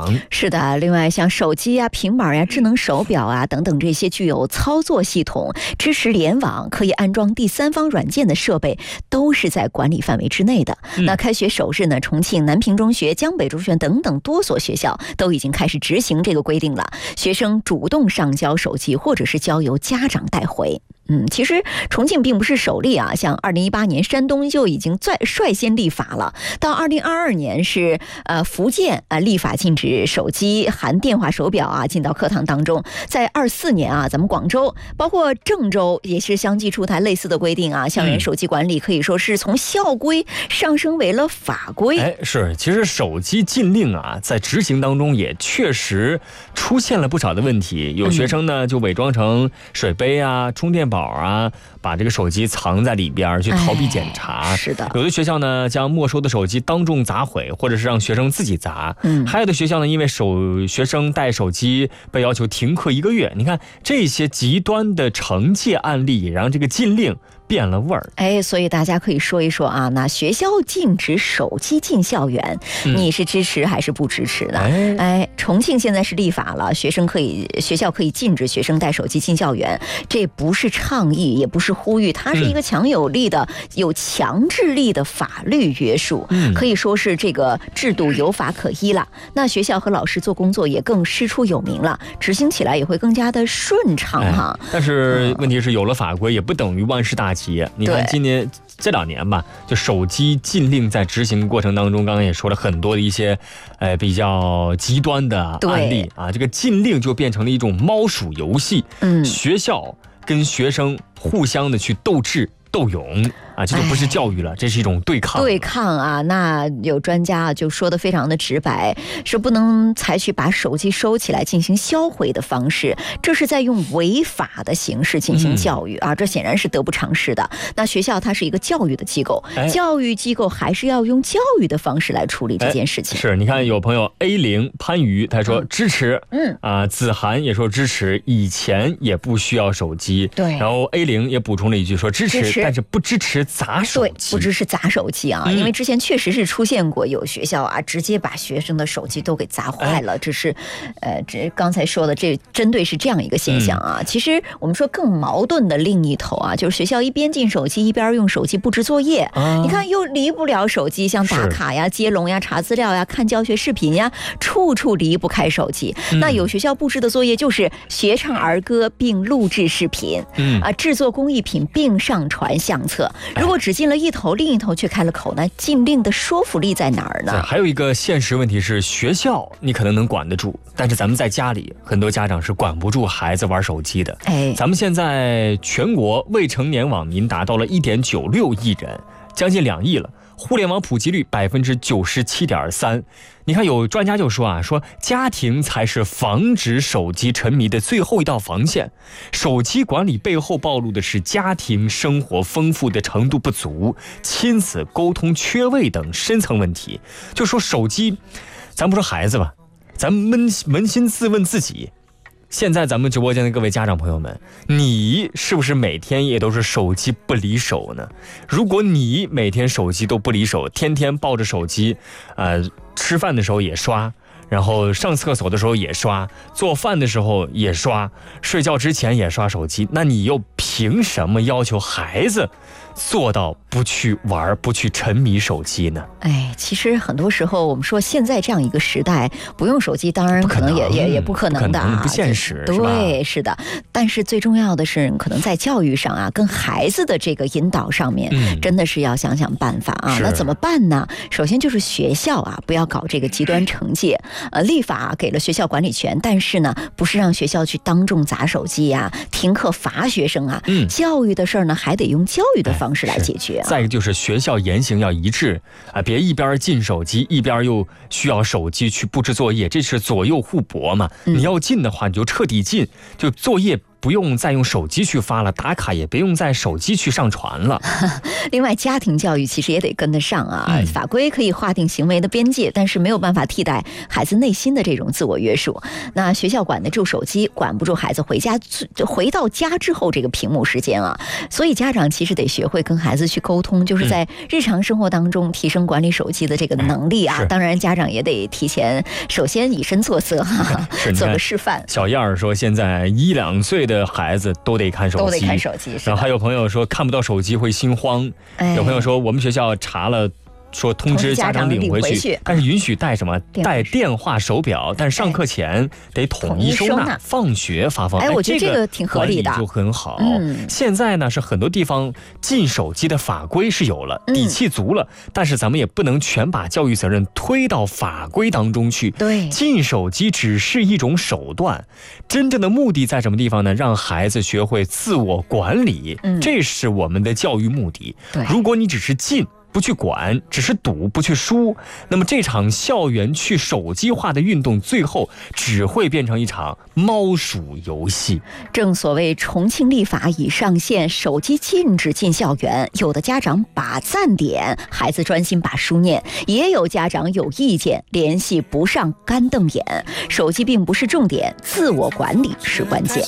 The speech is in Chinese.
是的，另外像手机啊、平板啊、智能手表啊等等这些具有操作系统、支持联网、可以安装第三方软件的设备，都是在管理范围之内的。那开学首日呢，重庆南平中学、江北中学等等多所学校都已经开始执行这个规定了，学生主动上交手机，或者是交由家长带回。其实重庆并不是首例啊，像2018年山东就已经率先立法了，到2022年是福建立法禁止手机含电话手表啊进到课堂当中，在24年啊，咱们广州包括郑州也是相继出台类似的规定啊，校园手机管理可以说是从校规上升为了法规。 是，其实手机禁令啊，在执行当中也确实出现了不少的问题，有学生呢就伪装成水杯啊、充电宝啊，把这个手机藏在里边去逃避检查。 是的， 有的学校呢将没收的手机当众砸毁，或者是让学生自己砸。还有的学校呢，因为学生带手机被要求停课1个月。你看这些极端的惩戒案例，也让这个禁令变了味儿。 所以大家可以说一说啊，那学校禁止手机进校园，你是支持还是不支持的？重庆现在是立法了，学校可以禁止学生带手机进校园，这不是倡议，也不是呼吁，它是一个强有力的、有强制力的法律约束，可以说是这个制度有法可依了。那学校和老师做工作也更师出有名了，执行起来也会更加的顺畅哈。 但是问题是，有了法规也不等于万事大吉。你看今年这2年吧，就手机禁令在执行过程当中，刚刚也说了很多的一些比较极端的案例啊，这个禁令就变成了一种猫鼠游戏，学校跟学生互相的去斗智斗勇啊，这就不是教育了，这是一种对抗啊。那有专家就说的非常的直白，说不能采取把手机收起来进行销毁的方式，这是在用违法的形式进行教育啊，这显然是得不偿失的。那学校它是一个教育的机构，教育机构还是要用教育的方式来处理这件事情。 是，你看有朋友 A0 番禺他说支持，子涵也说支持，以前也不需要手机。 对， 然后 A0 也补充了一句说支持，但是不支持砸手机。 对，不支持砸手机啊，因为之前确实是出现过有学校啊，直接把学生的手机都给砸坏了。这是这刚才说的，这针对是这样一个现象啊。其实我们说更矛盾的另一头啊，就是学校一边禁手机，一边用手机布置作业。你看又离不了手机，像打卡呀、接龙呀、查资料呀、看教学视频呀，处处离不开手机。那有学校布置的作业就是学唱儿歌并录制视频，制作工艺品并上传相册。如果只禁了一头，另一头却开了口，那禁令的说服力在哪儿呢？ 还有一个现实问题是，学校你可能能管得住，但是咱们在家里，很多家长是管不住孩子玩手机的。咱们现在全国未成年网民达到了1.96亿人，将近2亿了。互联网普及率97.3%。你看有专家就说啊，说家庭才是防止手机沉迷的最后一道防线。手机管理背后暴露的是家庭生活丰富的程度不足、亲子沟通缺位等深层问题。就说手机，咱不说孩子吧，咱们扪心自问自己。现在咱们直播间的各位家长朋友们，你是不是每天也都是手机不离手呢？如果你每天手机都不离手，天天抱着手机，吃饭的时候也刷，然后上厕所的时候也刷，做饭的时候也刷，睡觉之前也刷手机，那你又凭什么要求孩子做到不去玩、不去沉迷手机呢？ 其实很多时候我们说现在这样一个时代，不用手机当然可能也不可能的啊， 不现实。 对，是的。但是最重要的是，可能在教育上啊，跟孩子的这个引导上面，真的是要想想办法啊。那怎么办呢？首先就是学校啊，不要搞这个极端惩戒。立法给了学校管理权，但是呢，不是让学校去当众砸手机啊、停课罚学生啊。教育的事儿呢，还得用教育的方式来解决。 再一个就是学校言行要一致啊，别一边禁手机，一边又需要手机去布置作业，这是左右互搏嘛。你要禁的话，你就彻底禁，就作业不用再用手机去发了，打卡也别用再手机去上传了。 另外，家庭教育其实也得跟得上啊。法规可以划定行为的边界，但是没有办法替代孩子内心的这种自我约束。那学校管得住手机，管不住孩子回到家之后这个屏幕时间啊。所以家长其实得学会跟孩子去沟通，就是在日常生活当中提升管理手机的这个能力啊。当然，家长也得提前首先以身作则做个示范。 小燕儿说，现在1、2岁的孩子都得看手机，然后还有朋友说看不到手机会心慌，有朋友说我们学校查了。说通知家长领回去，但是允许带什么？带电话、手表，但是上课前得统一收纳，放学发放。 我觉得这个挺合理的， 就很好。现在呢是很多地方禁手机的法规是有了，底气足了，但是咱们也不能全把教育责任推到法规当中去。 对， 禁手机只是一种手段，真正的目的在什么地方呢？让孩子学会自我管理，这是我们的教育目的。如果你只是禁，不去管，只是赌不去输，那么这场校园去手机化的运动，最后只会变成一场猫鼠游戏。 正所谓重庆立法已上线，手机禁止进校园，有的家长把赞点，孩子专心把书念，也有家长有意见，联系不上干瞪眼。手机并不是重点，自我管理是关键。